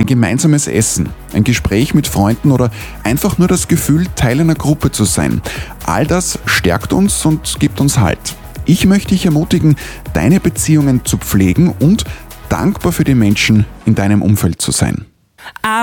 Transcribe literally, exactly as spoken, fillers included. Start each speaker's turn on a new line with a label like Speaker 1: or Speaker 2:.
Speaker 1: ein gemeinsames Essen, ein Gespräch mit Freunden oder einfach nur das Gefühl, Teil einer Gruppe zu sein. All das stärkt uns und gibt uns Halt. Ich möchte dich ermutigen, deine Beziehungen zu pflegen und dankbar für die Menschen in deinem Umfeld zu sein.